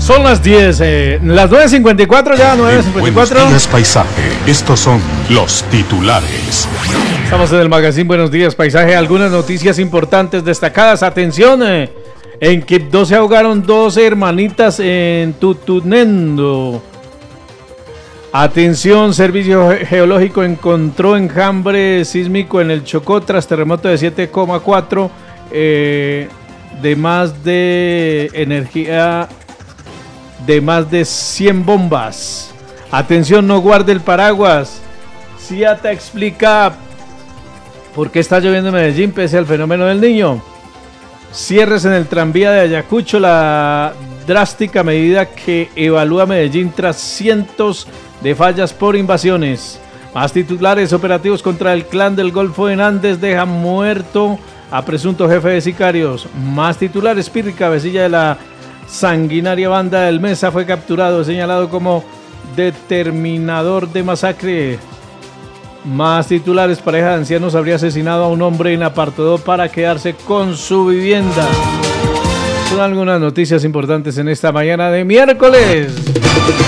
Son las 10, las 9:54 ya, 9:54. Buenos días, paisaje. Estos son los titulares. Estamos en el magazine Buenos Días, Paisaje. Algunas noticias importantes destacadas. Atención, en Quibdó se ahogaron 12 hermanitas en Tutunendo. Atención, Servicio Geológico encontró enjambre sísmico en el Chocó tras terremoto de 7,4 de más de energía de más de 100 bombas. Atención, no guarde el paraguas. CIATA explica por qué está lloviendo en Medellín pese al fenómeno del Niño. Cierres en el tranvía de Ayacucho, la drástica medida que evalúa Medellín tras cientos de fallas por invasiones. Más titulares. Operativos contra el clan del Golfo en Andes dejan muerto a presunto jefe de sicarios. Más titulares. Pirri, cabecilla de la sanguinaria banda del Mesa, fue capturado, señalado como determinador de masacre. Más titulares. Pareja de ancianos habría asesinado a un hombre en apartado para quedarse con su vivienda. Son algunas noticias importantes en esta mañana de miércoles.